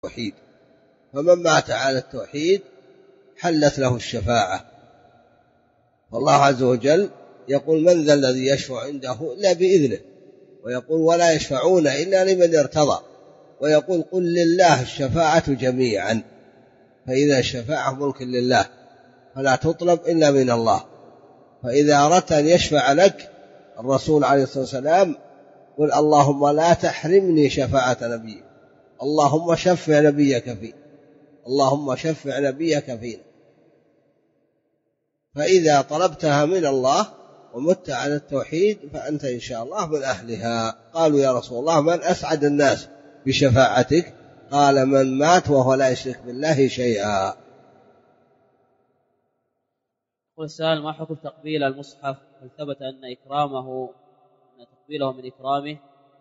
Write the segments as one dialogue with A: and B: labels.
A: التوحيد، فمن مات على التوحيد حلت له الشفاعة. فالله عز وجل يقول: من ذا الذي يشفع عنده إلا بإذنه، ويقول: ولا يشفعون إلا لمن ارتضى، ويقول: قل لله الشفاعة جميعا. فإذا الشفاعة ملك لله فلا تطلب إلا من الله. فإذا أردت أن يشفع لك الرسول عليه الصلاة والسلام قل: اللهم لا تحرمني شفاعة نبيك، اللهم شفع نبيك فيه، اللهم شفع نبيك فينا. فإذا طلبتها من الله ومت على التوحيد فأنت إن شاء الله من أهلها. قالوا: يا رسول الله من أسعد الناس بشفاعتك؟ قال: من مات وهو لا يشرك بالله شيئا.
B: والسؤال: ما حكم تقبيل المصحف؟ هل ثبت أن تقبيله من إكرامه؟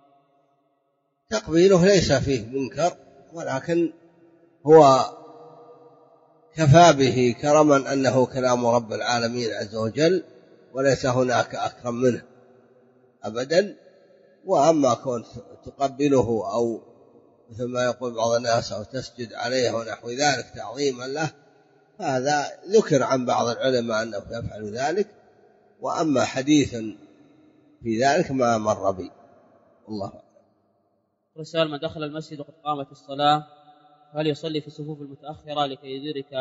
A: تقبيله ليس فيه منكر، ولكن هو كفى به كرما أنه كلام رب العالمين عز وجل، وليس هناك أكرم منه أبدا. وأما كون تقبله أو مثل ما يقول بعض الناس أو تسجد عليه ونحو ذلك تعظيما له، هذا ذكر عن بعض العلماء أنه يفعل ذلك، وأما حديث في ذلك ما مر بي. الله أعلم.
B: رسال: من دخل المسجد وقد قامت الصلاة هل يصلي في الصفوف المتأخرة لكي يدرك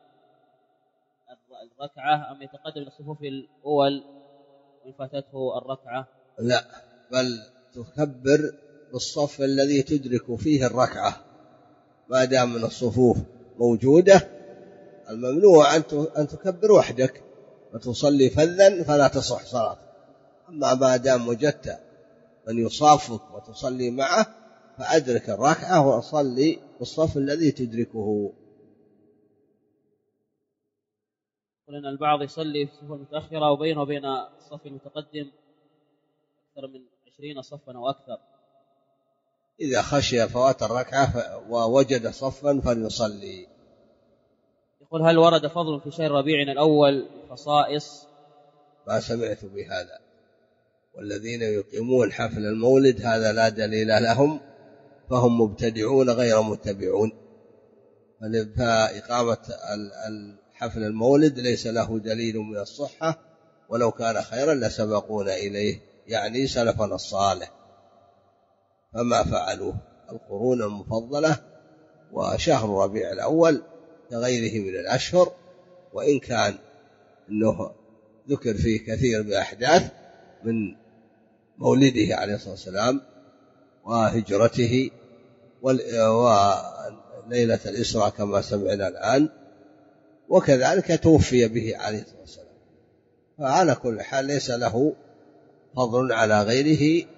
B: الركعة، أم يتقدم إلى الصفوف الأول وإن فاتته الركعة؟
A: لا، بل تكبر بالصف الذي تدرك فيه الركعة ما دام من الصفوف موجودة. الممنوع أن تكبر وحدك وتصلي فذا فلا تصح صلاة. أما ما دام وجدت من يصافك وتصلي معه فأدرك الركعة وأصلي بالصف الذي تدركه.
B: قلنا البعض يصلي في الصفوف المتأخرة وبينه وبين الصف المتقدم أكثر من 20 صفا أو أكثر.
A: إذا خشي فوات الركعة ووجد صفا فليصلي.
B: يقول: هل ورد فضل في شهر ربيع الأول خصائص؟
A: ما سمعت بهذا. والذين يقيمون حفل المولد هذا لا دليل لهم، فهم مبتدعون غير متبعون. فإقامة حفل المولد ليس له دليل من الصحة، ولو كان خيرا لسبقونا إليه، يعني سلفنا الصالح، فما فعلوه. القرون المفضلة وشهر ربيع الأول كغيره من الأشهر، وإن كان أنه ذكر فيه كثير من الأحداث من مولده عليه الصلاة والسلام وهجرته وليلة الإسراء كما سمعنا الآن، وكذلك توفي به عليه الصلاة والسلام. فعلى كل حال ليس له فضل على غيره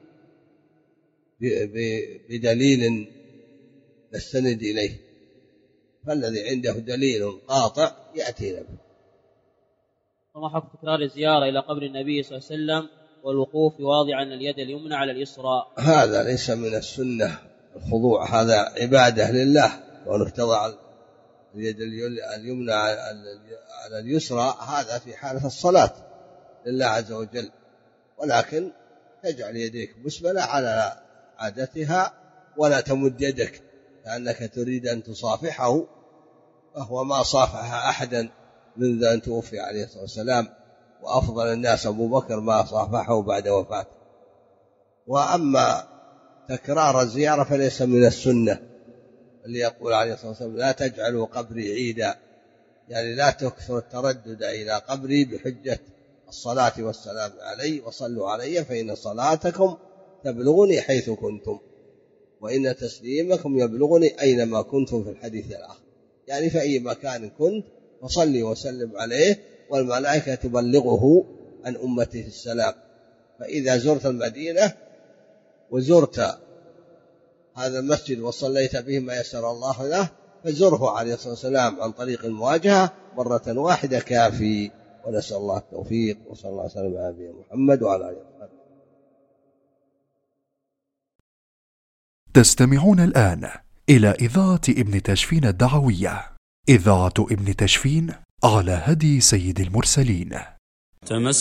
A: بدليل نستند إليه، فالذي عنده دليل قاطع يأتي به.
B: وما حكم تكرار الزيارة إلى قبر النبي صلى الله عليه وسلم والوقوف واضعا اليد اليمنى على اليسرى؟
A: هذا ليس من السنة. الخضوع هذا عبادة لله، وأن تضع اليد اليمنى على اليسرى هذا في حالة الصلاة لله عز وجل، ولكن تجعل يديك مسبلة على عادتها ولا تمد يدك لأنك تريد أن تصافحه، فهو ما صافح أحدا منذ أن توفي عليه الصلاة والسلام، وأفضل الناس أبو بكر ما صافحه بعد وفاته. وأما تكرار الزيارة فليس من السنة، اللي يقول عليه الصلاة والسلام: لا تجعلوا قبري عيدا، يعني لا تكثر التردد إلى قبري بحجة الصلاة والسلام علي، وصلوا علي فإن صلاتكم تبلغني حيث كنتم وإن تسليمكم يبلغني أينما كنتم في الحديث الآخر، يعني في أي مكان كنت فصلي وسلم عليه والملائكة تبلغه عن أمته السلام. فإذا زرت المدينة وزرت هذا المسجد وصليت به ما يسر الله له فزره عليه الصلاة والسلام عن طريق المواجهة مرة واحدة كافي. ونسأل الله التوفيق، وصلى الله وسلم على نبينا محمد وعلى آله وصحبه.
C: تستمعون الآن إلى إذاعة ابن تشفين الدعوية، إذاعة ابن تشفين على هدي سيد المرسلين.